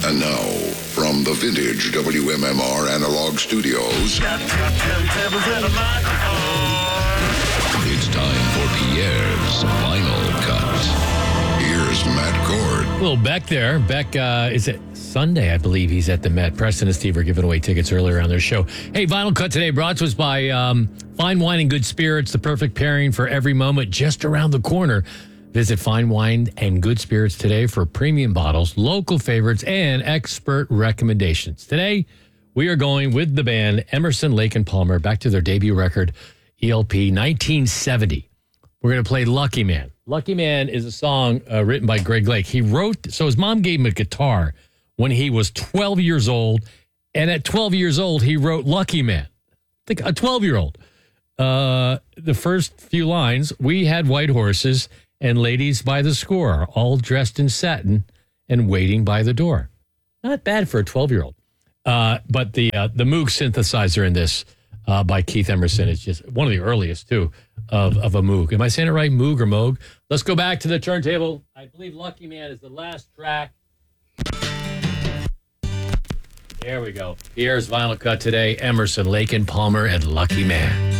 And now, from the vintage WMMR Analog Studios, it's time for Pierre's Vinyl Cut. Here's Matt Cord. A little Beck there. Beck, is it Sunday, I believe he's at the Met. Preston and Steve were giving away tickets earlier on their show. Hey, Vinyl Cut today brought to us by Fine Wine and Good Spirits, the perfect pairing for every moment just around the corner. Visit Fine Wine and Good Spirits today for premium bottles, local favorites, and expert recommendations. Today, we are going with the band Emerson, Lake and Palmer back to their debut record, ELP 1970. We're going to play Lucky Man. Lucky Man is a song written by Greg Lake. He wrote, so his mom gave him a guitar when he was 12 years old, and at 12 years old, he wrote Lucky Man. Think a 12-year-old. The first few lines, we had white horses and ladies by the score, all dressed in satin and waiting by the door. Not bad for a 12-year-old. But the Moog synthesizer in this by Keith Emerson is just one of the earliest, too, of a Moog. Am I saying it right, Moog or Moog? Let's go back to the turntable. I believe Lucky Man is the last track. There we go. Pierre's Vinyl Cut today, Emerson, Lake and Palmer, and Lucky Man.